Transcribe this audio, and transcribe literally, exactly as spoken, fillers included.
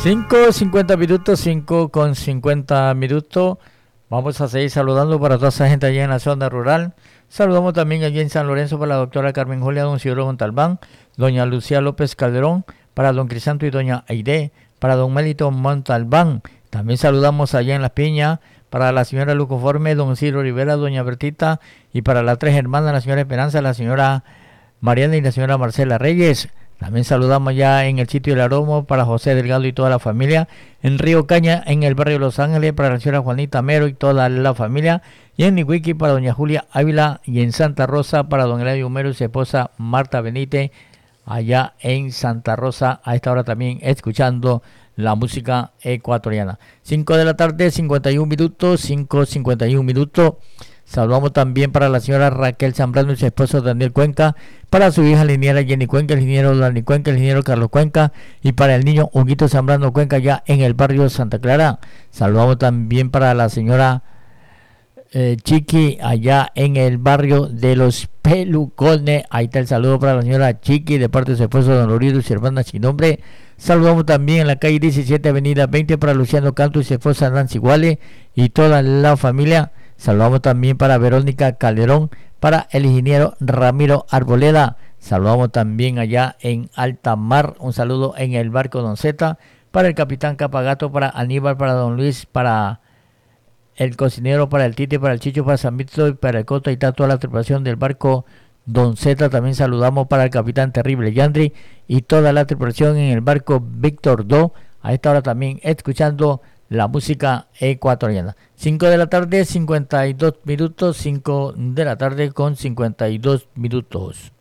cinco cincuenta minutos, cinco con cincuenta minutos. Vamos a seguir saludando para toda esa gente allá en la zona rural. Saludamos también allí en San Lorenzo para la doctora Carmen Julia, don Isidro Montalbán, doña Lucía López Calderón, para don Crisanto y doña Aide, para don Melito Montalbán. También saludamos allá en Las Piñas para la señora Lucoforme, don Ciro Rivera, doña Bertita, y para las tres hermanas, la señora Esperanza, la señora Mariana y la señora Marcela Reyes. También saludamos ya en el sitio del Aromo para José Delgado y toda la familia, en Río Caña, en el barrio Los Ángeles, para la señora Juanita Mero y toda la familia, y en Nihuiqui para doña Julia Ávila, y en Santa Rosa para don Eladio Mero y su esposa Marta Benítez, allá en Santa Rosa, a esta hora también escuchando la música ecuatoriana. cinco de la tarde, cincuenta y un minutos, cinco cincuenta y un minutos. Saludamos también para la señora Raquel Zambrano y su esposo Daniel Cuenca, para su hija liniera Jenny Cuenca, el ingeniero Dani Cuenca, el ingeniero Carlos Cuenca, y para el niño Huguito Zambrano Cuenca, ya en el barrio Santa Clara. Saludamos también para la señora eh, Chiqui, allá en el barrio de Los Pelucones. Ahí está el saludo para la señora Chiqui, de parte de su esposo Don Lourido y su hermana sin nombre. Saludamos también en la calle diecisiete, avenida veinte, para Luciano Canto y su esposa Nancy Guale y toda la familia. Saludamos también para Verónica Calderón, para el ingeniero Ramiro Arboleda. Saludamos también allá en Alta Mar, un saludo en el barco Don Zeta, para el capitán Capagato, para Aníbal, para Don Luis, para el cocinero, para el Tite, para el Chicho, para San Víctor y para el Cota, y está toda la tripulación del barco Don Zeta. También saludamos para el capitán Terrible Yandri y toda la tripulación en el barco Víctor Do. A esta hora también escuchando la música ecuatoriana. cinco de la tarde, cincuenta y dos minutos, cinco de la tarde con cincuenta y dos minutos.